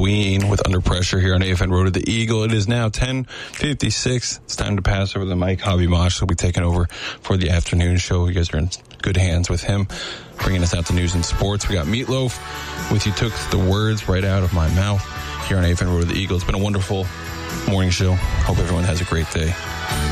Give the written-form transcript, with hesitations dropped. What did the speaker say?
Queen with Under Pressure here on AFN Road to the Eagle. It is now 10:56. It's time to pass over the mic. Javi Mosh will be taking over for the afternoon show. You guys are in good hands with him, bringing us out the news and sports. We got Meatloaf with You Took the Words Right Out of My Mouth here on AFN Road to the Eagle. It's been a wonderful morning show. Hope everyone has a great day.